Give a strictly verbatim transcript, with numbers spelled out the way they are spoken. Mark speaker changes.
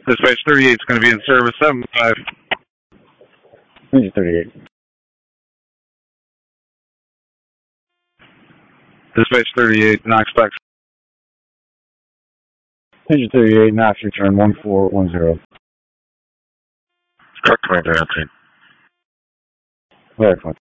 Speaker 1: Dispatch thirty-eight is going to be in service seven five.
Speaker 2: Engine thirty-eight.
Speaker 1: Dispatch thirty-eight, Knox back.
Speaker 2: Engine thirty-eight, Knox return one four one zero.
Speaker 1: Truck Commander answering.
Speaker 2: Very fine.